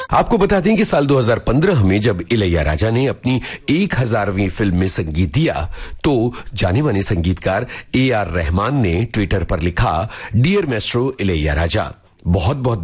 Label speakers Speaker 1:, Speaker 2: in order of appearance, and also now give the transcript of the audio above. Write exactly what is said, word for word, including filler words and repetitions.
Speaker 1: आपको बता दें कि साल दो हज़ार पंद्रह में जब इलैयाराजा ने अपनी एक हजारवीं फिल्म में संगीत दिया तो जाने माने संगीतकार ए आर रहमान ने ट्विटर पर लिखा, डियर मैस्ट्रो इलैयाराजा, बहुत बहुत